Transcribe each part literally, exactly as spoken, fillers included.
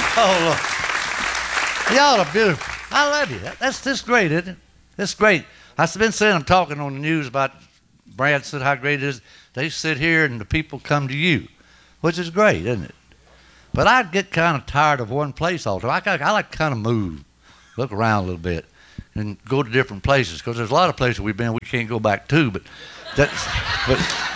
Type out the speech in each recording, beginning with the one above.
Oh, Lord. Y'all are beautiful. I love you. That's just great, isn't it? It's great. I've been saying, I'm talking on the news about Branson, how great it is. They sit here and the people come to you, which is great, isn't it? But I get kind of tired of one place all the time. I, I like to kind of move, look around a little bit, and go to different places, because there's a lot of places we've been we can't go back to, but that's... But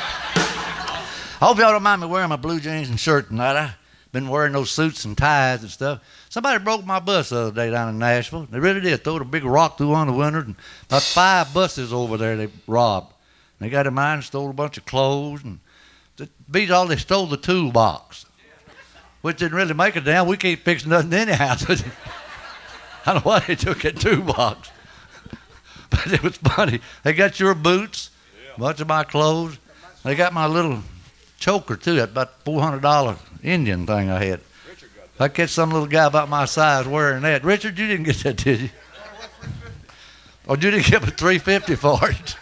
I hope y'all don't mind me wearing my blue jeans and shirt tonight. I've been wearing those suits and ties and stuff. Somebody broke my bus the other day down in Nashville. They really did. Threw a big rock through one of the windows, and about five buses over there they robbed. And they got in mine and stole a bunch of clothes, and the beat all, they stole the toolbox, which didn't really make a damn. We can't fix nothing anyhow. I don't know why they took that toolbox. But it was funny. They got your boots, a bunch of my clothes. They got my little choker, too, that about four hundred dollar Indian thing I had. If I catch some little guy about my size wearing that. Richard, you didn't get that, did you? Or you didn't give me three fifty for it?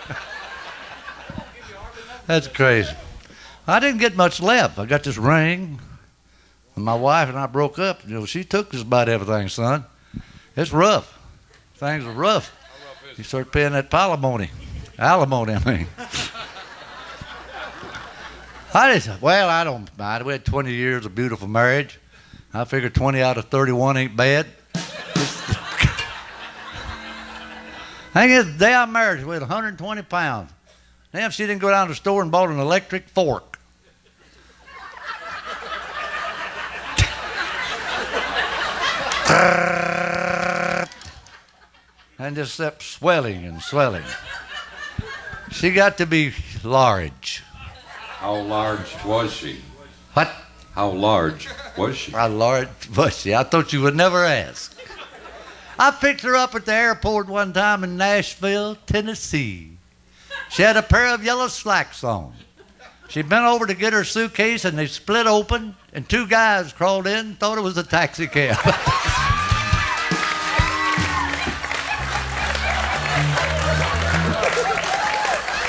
That's crazy. I didn't get much left. I got this ring. When my wife and I broke up, you know, she took just about everything, son. It's rough. Things are rough. You start paying that alimony. Alimony, I mean. I just, well, I don't mind. We had twenty years of beautiful marriage. I figure twenty out of thirty-one ain't bad. Thing is, the day I married, she weighed one hundred twenty pounds. Damn, she didn't go down to the store and bought an electric fork. And just kept swelling and swelling. She got to be large. How large was she? What? How large was she? How large was she? I thought you would never ask. I picked her up at the airport one time in Nashville, Tennessee. She had a pair of yellow slacks on. She'd been over to get her suitcase, and they split open, and two guys crawled in and thought it was a taxi cab.